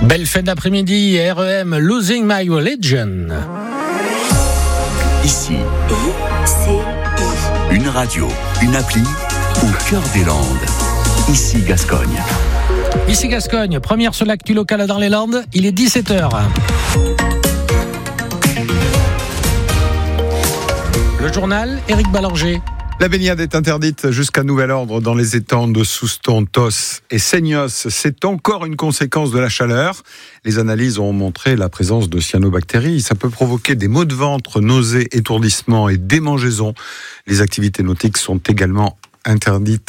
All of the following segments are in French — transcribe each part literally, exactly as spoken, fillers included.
Belle fin d'après-midi, R E M Losing My Religion. Ici, I C I. une radio, une appli au cœur des Landes. Ici Gascogne. Ici Gascogne, première sur l'actu locale dans les Landes, il est dix-sept heures. Le journal, Éric Ballanger. La baignade est interdite jusqu'à nouvel ordre dans les étangs de Souston, Tos et Seignos. C'est encore une conséquence de la chaleur. Les analyses ont montré la présence de cyanobactéries. Ça peut provoquer des maux de ventre, nausées, étourdissements et démangeaisons. Les activités nautiques sont également interdites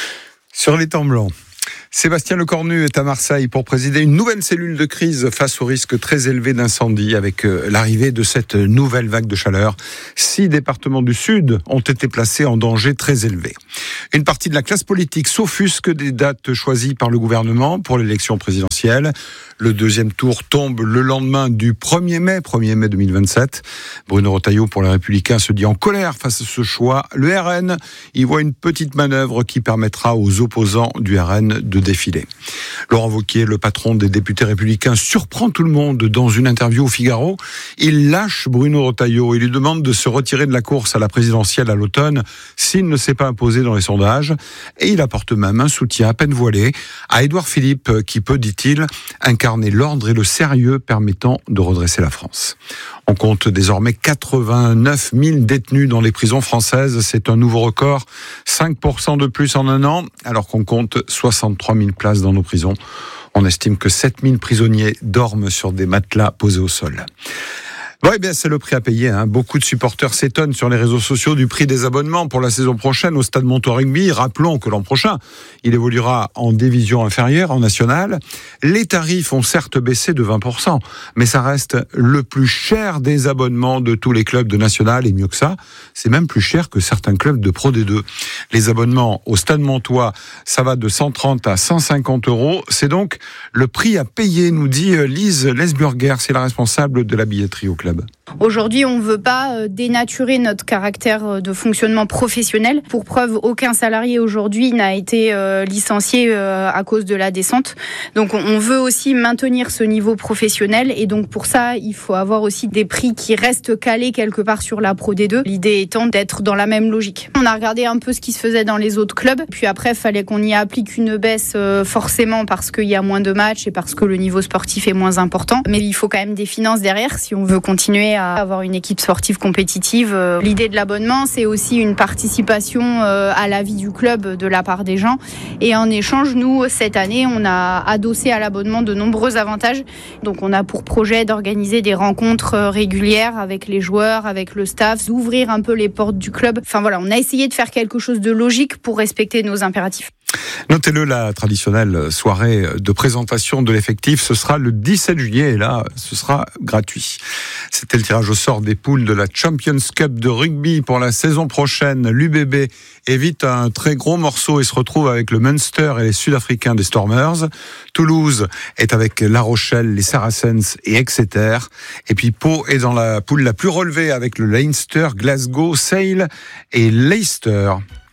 sur l'étang blanc. Sébastien Lecornu est à Marseille pour présider une nouvelle cellule de crise face au risque très élevé d'incendie avec l'arrivée de cette nouvelle vague de chaleur. Six départements du Sud ont été placés en danger très élevé. Une partie de la classe politique s'offusque des dates choisies par le gouvernement pour l'élection présidentielle. Le deuxième tour tombe le lendemain du premier mai, premier mai deux mille vingt-sept. Bruno Retailleau pour les Républicains se dit en colère face à ce choix. Le R N y voit une petite manœuvre qui permettra aux opposants du R N de défiler. Laurent Wauquiez, le patron des députés républicains, surprend tout le monde dans une interview au Figaro. Il lâche Bruno Retailleau et lui demande de se retirer de la course à la présidentielle à l'automne s'il ne s'est pas imposé dans les sondages. Et il apporte même un soutien à peine voilé à Édouard Philippe qui peut, dit-il, incarner l'ordre et le sérieux permettant de redresser la France. On compte désormais quatre-vingt-neuf mille détenus dans les prisons françaises. C'est un nouveau record, cinq pour cent de plus en un an, alors qu'on compte soixante-trois mille places dans nos prisons. On estime que sept mille prisonniers dorment sur des matelas posés au sol. Bon, eh bien, c'est le prix à payer, hein. Beaucoup de supporters s'étonnent sur les réseaux sociaux du prix des abonnements pour la saison prochaine au Stade Montois Rugby. Rappelons que l'an prochain, il évoluera en division inférieure, en nationale. Les tarifs ont certes baissé de vingt pour cent, mais ça reste le plus cher des abonnements de tous les clubs de national. Et mieux que ça, c'est même plus cher que certains clubs de Pro D deux. Les abonnements au Stade Montois, ça va de cent trente à cent cinquante euros. C'est donc le prix à payer, nous dit Lise Lesburger, c'est la responsable de la billetterie au club. Aujourd'hui, on ne veut pas dénaturer notre caractère de fonctionnement professionnel. Pour preuve, aucun salarié aujourd'hui n'a été licencié à cause de la descente. Donc on veut aussi maintenir ce niveau professionnel et donc pour ça, il faut avoir aussi des prix qui restent calés quelque part sur la Pro D deux. L'idée étant d'être dans la même logique. On a regardé un peu ce qui se faisait dans les autres clubs, puis après, il fallait qu'on y applique une baisse forcément parce qu'il y a moins de matchs et parce que le niveau sportif est moins important. Mais il faut quand même des finances derrière si on veut continuer à avoir une équipe sportive compétitive. L'idée de l'abonnement, c'est aussi une participation à la vie du club de la part des gens. Et en échange, nous, cette année, on a adossé à l'abonnement de nombreux avantages. Donc, on a pour projet d'organiser des rencontres régulières avec les joueurs, avec le staff, d'ouvrir un peu les portes du club. Enfin voilà, on a essayé de faire quelque chose de logique pour respecter nos impératifs. Notez-le, la traditionnelle soirée de présentation de l'effectif, ce sera le dix-sept juillet et là, ce sera gratuit. C'était le tirage au sort des poules de la Champions Cup de rugby pour la saison prochaine. L'U B B évite un très gros morceau et se retrouve avec le Munster et les Sud-Africains des Stormers. Toulouse est avec La Rochelle, les Saracens et Exeter. Et puis Pau est dans la poule la plus relevée avec le Leinster, Glasgow, Sale et Leicester.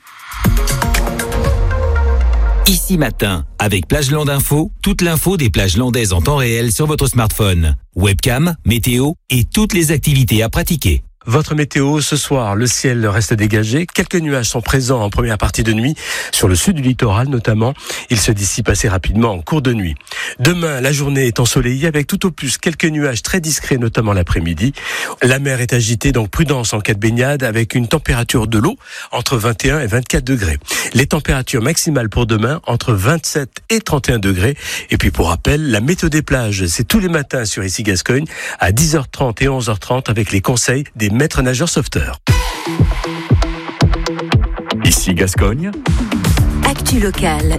Ici Matin, avec Plage Land Info, toute l'info des plages landaises en temps réel sur votre smartphone. Webcam, météo et toutes les activités à pratiquer. Votre météo, ce soir, le ciel reste dégagé. Quelques nuages sont présents en première partie de nuit, sur le sud du littoral notamment. Ils se dissipent assez rapidement en cours de nuit. Demain, la journée est ensoleillée avec tout au plus quelques nuages très discrets, notamment l'après-midi. La mer est agitée, donc prudence en cas de baignade avec une température de l'eau entre vingt et un et vingt-quatre degrés. Les températures maximales pour demain entre vingt-sept et trente et un degrés. Et puis pour rappel, la météo des plages, c'est tous les matins sur Ici Gascogne à dix heures trente et onze heures trente avec les conseils des maîtres nageurs sauveteurs. Ici Gascogne. Actu locale.